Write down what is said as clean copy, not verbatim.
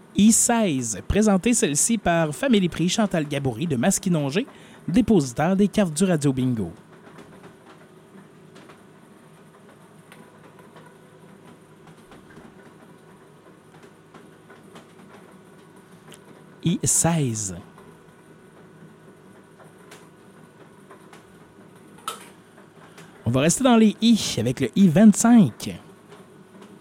I16, présentée celle-ci par Family Prix Chantal Gaboury de Masquinongé, dépositaire des cartes du Radio Bingo. I16. On va rester dans les I avec le I25.